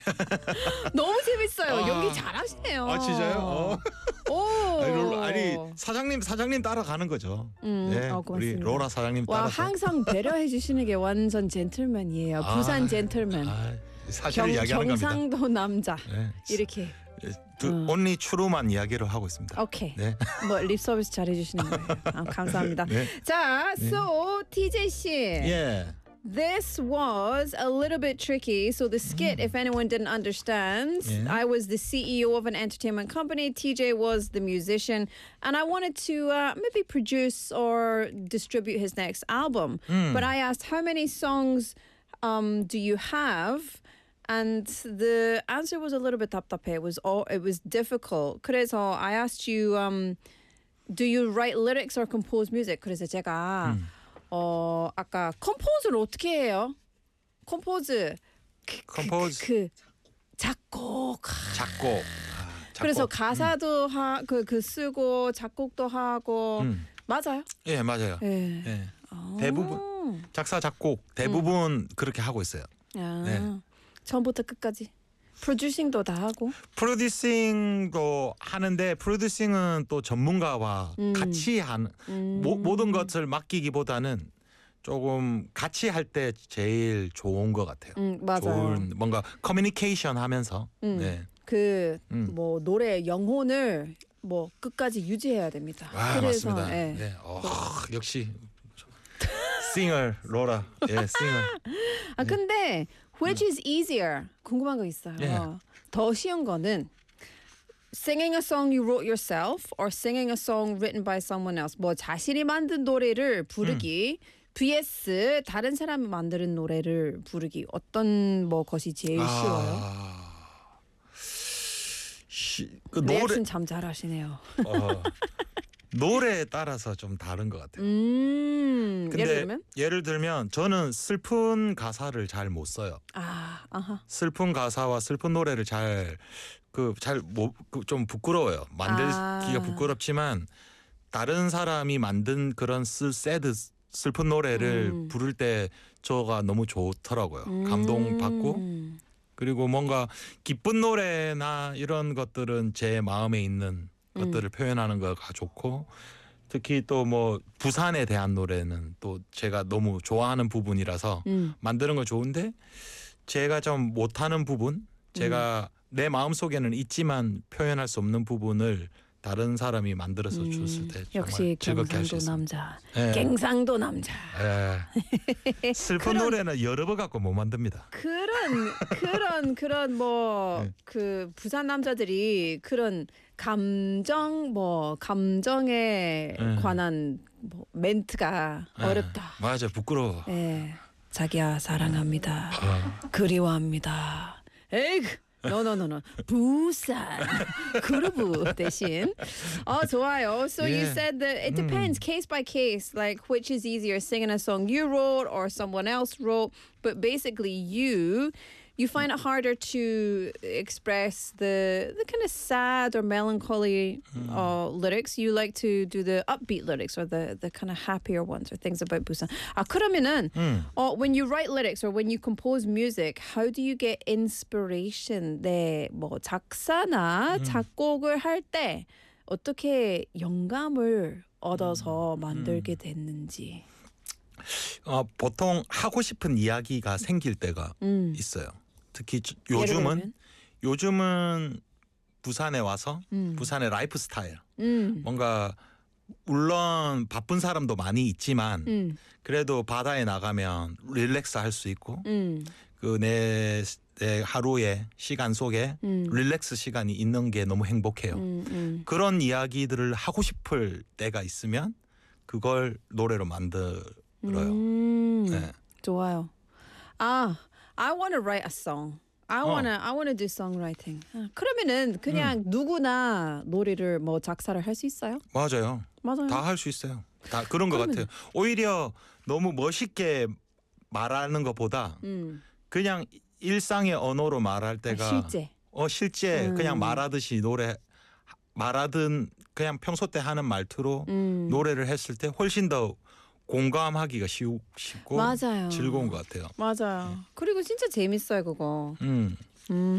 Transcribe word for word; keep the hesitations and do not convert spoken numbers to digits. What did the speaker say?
너무 재밌어요. 아. 연기 잘하시네요. 아 진짜요? 어. 오. 아니, 로- 아니 사장님 사장님 따라가는 거죠. 음, 네, 어, 우리 고맙습니다. 로라 사장님 와 따라서. 항상 배려해 주시는 게 완전 젠틀맨이에요. 부산 아, 젠틀맨. 아, 사실을 경, 이야기하는 겁니다. 경상도 남자. 네. 이렇게. 두, 음. only true만 이야기를 하고 있습니다. 오케이. 네. 뭐 립 서비스 잘해 주시는 거예요. 아, 감사합니다. 네. 자, so 티제이 씨. 예. This was a little bit tricky. So the skit, if anyone didn't understand, Yeah. I was the C E O of an entertainment company. T J was the musician, and I wanted to uh, maybe produce or distribute his next album. But I asked, how many songs um, do you have? And the answer was a little bit 답답해. It was all. It was difficult. 그래서 I asked you, um, do you write lyrics or compose music? 그래서 제가 어 아까 컴포즈를 어떻게 해요? 컴포즈. 그, 컴포즈. 그, 그 작곡. 작곡. 아, 작곡. 그래서 가사도 하 그 그 쓰고 작곡도 하고 음. 맞아요? 예 맞아요. 예. 예. 아. 대부분 작사 작곡 대부분 그렇게 하고 있어요. 아, 네. 처음부터 끝까지. 프로듀싱도 다 하고. 프로듀싱도 하는데 프로듀싱은 또 전문가와 음. 같이 하는 음. 모, 모든 것을 맡기기보다는 조금 같이 할 때 제일 좋은 것 같아요. 음, 맞아요. 좋은 뭔가 커뮤니케이션 하면서 음. 네. 그 음. 뭐 노래 영혼을 뭐 끝까지 유지해야 됩니다. 아 그래서 맞습니다. 예. 네. 어, 역시 싱어 로라 예 싱어 아 근데 which is easier? 궁금한 거 있어요. 예. 더 쉬운 거는 singing a song you wrote yourself or singing a song written by someone else. 뭐 자신이 만든 노래를 부르기 vs 다른 사람이 만드는 노래를 부르기. 어떤 뭐 것이 제일 쉬워요? 아, 시, 그 노래 리액션 참 잘하시네요. 어, 노래에 따라서 좀 다른 것 같아요. 음. 근데 예를 들면 예를 들면 저는 슬픈 가사를 잘 못 써요. 아, 아하. 슬픈 가사와 슬픈 노래를 잘 그 잘 좀 부끄러워요. 만들기가 아. 부끄럽지만 다른 사람이 만든 그런 슬 새드 슬픈 노래를 음. 부를 때 저가 너무 좋더라고요. 감동받고 음. 그리고 뭔가 기쁜 노래나 이런 것들은 제 마음에 있는 것들을 표현하는 거가 좋고 특히 또 뭐 부산에 대한 노래는 또 제가 너무 좋아하는 부분이라서 음. 만드는 건 좋은데 제가 좀 못하는 부분 제가 내 마음속에는 있지만 표현할 수 없는 부분을 다른 사람이 만들어서 줬을 때 정말 역시 즐겁게 할 수 경상도 있어요. 남자. 예. 갱상도 남자. 예. 슬픈 그런- 노래는 여러 번 갖고 못 만듭니다. 그런 그런 그런 뭐 네. 그 부산 남자들이 그런 감정 뭐 감정에 네. 관한 뭐 멘트가 예. 어렵다. 맞아 부끄러워. 예. 자기야 사랑합니다. 아. 그리워합니다. 에이 노노노노 부산 그루브 대신 어 좋아요. So you Yeah. said that it depends case by case, like which is easier, singing a song you wrote or someone else wrote. But basically, you you find it harder to express the the kind of sad or melancholy uh, lyrics. You like to do the upbeat lyrics or the the kind of happier ones or things about Busan. 아 그러면은 음. 어, when you write lyrics or when you compose music, how do you get inspiration? 네, 뭐 작사나 작곡을 할 때 어떻게 영감을 얻어서 만들게 됐는지. 어, 보통 하고 싶은 이야기가 생길 때가 음. 있어요. 특히 저- 예를 요즘은 들면? 요즘은 부산에 와서 음. 부산의 라이프 스타일 음. 뭔가 물론 바쁜 사람도 많이 있지만 음. 그래도 바다에 나가면 릴렉스 할 수 있고 음. 그 내 내 하루의 시간 속에 음. 릴렉스 시간이 있는 게 너무 행복해요. 음. 음. 그런 이야기들을 하고 싶을 때가 있으면 그걸 노래로 만들어요. 음. 네. 좋아요. 아, I want to write a song. I 어. wanna I wanna do songwriting. 아, 그러면은 그냥 누구나 노래를 뭐 작사를 할 수 있어요? 맞아요. 맞아요. 다 할 수 있어요. 다 그런 것 그러면- 같아요. 오히려 너무 멋있게 말하는 것보다 음. 그냥 일상의 언어로 말할 때가 실제. 어 실제 음. 그냥 말하듯이 노래 말하든 그냥 평소 때 하는 말투로 음. 노래를 했을 때 훨씬 더 공감하기가 쉬우, 쉽고 맞아요. 즐거운 것 같아요. 맞아요. 그리고 진짜 재밌어요 그거. 음. 음.